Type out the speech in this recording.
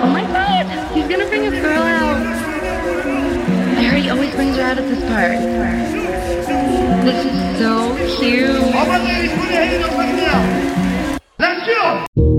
Oh my god! He's gonna bring a girl out. I heard he always brings her out at this part. This is so cute. All my ladies, put your hands up right now. Let's go!